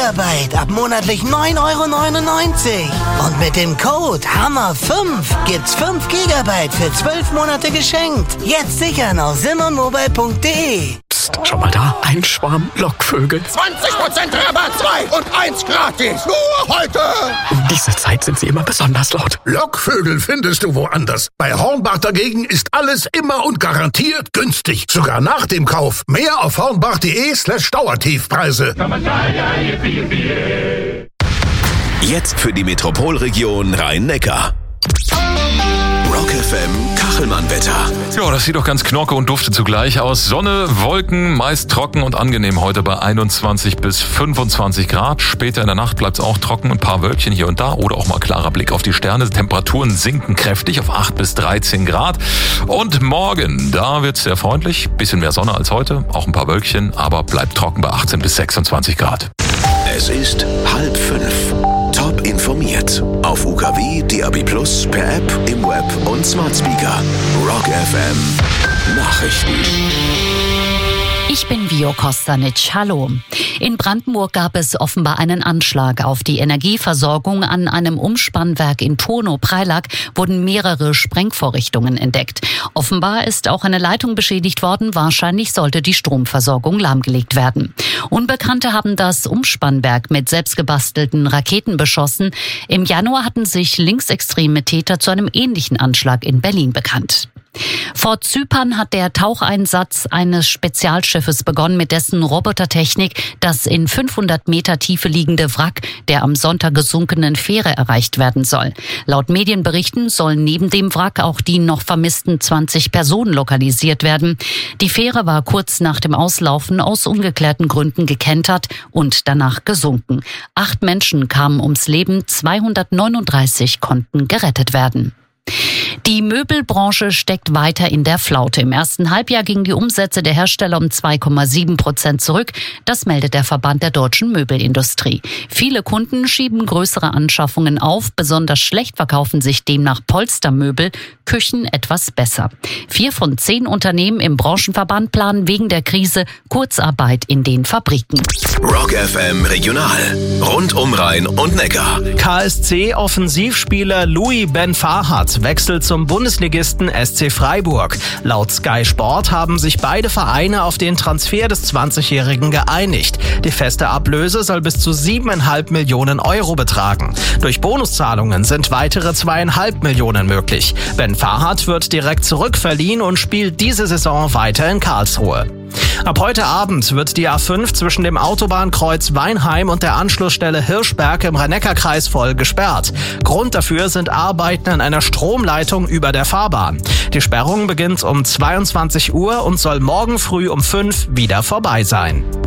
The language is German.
Gigabyte ab monatlich 9,99 €. Und mit dem Code HAMMER5 gibt's 5 Gigabyte für 12 Monate geschenkt. Jetzt sichern auf simonmobile.de. Psst, schau mal da. Ein Schwarm Lockvögel. 20% Rabatt, 2 und 1 gratis. Nur heute. Um diese Zeit sind sie immer besonders laut. Lockvögel findest du woanders. Bei Hornbach dagegen ist alles immer und garantiert günstig. Sogar nach dem Kauf. Mehr auf hornbach.de/Dauertiefpreise. Jetzt für die Metropolregion Rhein-Neckar. Rock FM Kachelmann-Wetter. Ja, das sieht doch ganz knorke und dufte zugleich aus. Sonne, Wolken, meist trocken und angenehm heute bei 21 bis 25 Grad. Später in der Nacht bleibt es auch trocken, ein paar Wölkchen hier und da oder auch mal klarer Blick auf die Sterne. Temperaturen sinken kräftig auf 8 bis 13 Grad. Und morgen, da wird es sehr freundlich. Bisschen mehr Sonne als heute, auch ein paar Wölkchen, aber bleibt trocken bei 18 bis 26 Grad. Es ist 4:30. Top informiert. Auf UKW, DAB+, per App, im Web und Smart Speaker. Rock FM Nachrichten. Ich bin Vio Kostanic. Hallo. In Brandenburg gab es offenbar einen Anschlag auf die Energieversorgung. An einem Umspannwerk in Turno-Preilack wurden mehrere Sprengvorrichtungen entdeckt. Offenbar ist auch eine Leitung beschädigt worden. Wahrscheinlich sollte die Stromversorgung lahmgelegt werden. Unbekannte haben das Umspannwerk mit selbstgebastelten Raketen beschossen. Im Januar hatten sich linksextreme Täter zu einem ähnlichen Anschlag in Berlin bekannt. Vor Zypern hat der Taucheinsatz eines Spezialschiffes begonnen, mit dessen Robotertechnik das in 500 Meter Tiefe liegende Wrack der am Sonntag gesunkenen Fähre erreicht werden soll. Laut Medienberichten sollen neben dem Wrack auch die noch vermissten 20 Personen lokalisiert werden. Die Fähre war kurz nach dem Auslaufen aus ungeklärten Gründen gekentert und danach gesunken. 8 Menschen kamen ums Leben, 239 konnten gerettet werden. Die Möbelbranche steckt weiter in der Flaute. Im ersten Halbjahr gingen die Umsätze der Hersteller um 2,7% zurück. Das meldet der Verband der deutschen Möbelindustrie. Viele Kunden schieben größere Anschaffungen auf. Besonders schlecht verkaufen sich demnach Polstermöbel, Küchen etwas besser. 4 von 10 Unternehmen im Branchenverband planen wegen der Krise Kurzarbeit in den Fabriken. Rock FM Regional. Rund um Rhein und Neckar. KSC-Offensivspieler Louis Ben Farhat wechselt zum Bundesligisten SC Freiburg. Laut Sky Sport haben sich beide Vereine auf den Transfer des 20-Jährigen geeinigt. Die feste Ablöse soll bis zu 7,5 Millionen € betragen. Durch Bonuszahlungen sind weitere 2,5 Millionen möglich. Ben Farhat wird direkt zurückverliehen und spielt diese Saison weiter in Karlsruhe. Ab heute Abend wird die A5 zwischen dem Autobahnkreuz Weinheim und der Anschlussstelle Hirschberg im Rhein-Neckar-Kreis voll gesperrt. Grund dafür sind Arbeiten an einer Stromleitung über der Fahrbahn. Die Sperrung beginnt um 22 Uhr und soll morgen früh um 5 wieder vorbei sein.